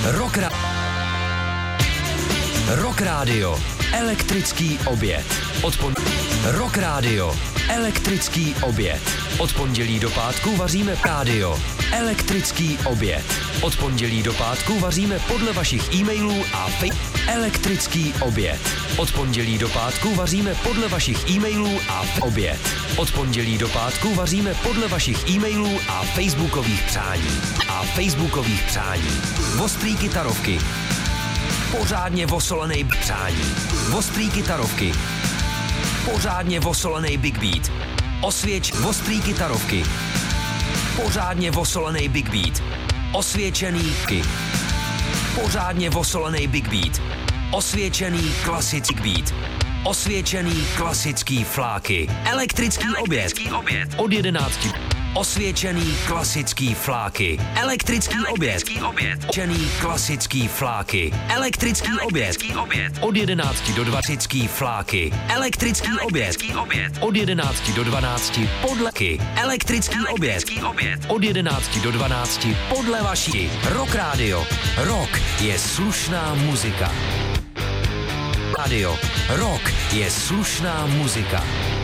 Rock Radio. Elektrický oběd. Rock Radio. Elektrický oběd. Od pondělí do pátku vaříme rádio. Elektrický oběd. Od pondělí do pátku vaříme podle vašich e-mailů a Elektrický oběd. Od pondělí do pátku vaříme podle vašich e-mailů a oběd. Od pondělí do pátku vaříme podle vašich e-mailů a facebookových přání. Ostrý kytarovky. Pořádně vosolený přání. Ostrý kytarovky. Pořádně vosolený big beat. Ostrý kytarovky. Pořádně vosolený big beat. Osvědčený pořádně vosolený big beat. Osvědčený klasický beat. Osvědčený klasický fláky. Elektrický oběd. Od 11. Osvědčený klasický fláky. Elektrický oběd. Osvědčený klasický fláky. Elektrický oběd. Od 11 do 20 fláky. Elektrický oběd. Od 11 do 12 podleky. Elektrický oběd. Od 11 do 12 podle vaší. Rock Radio. Rock je slušná muzika. Radio. Rock je slušná muzika.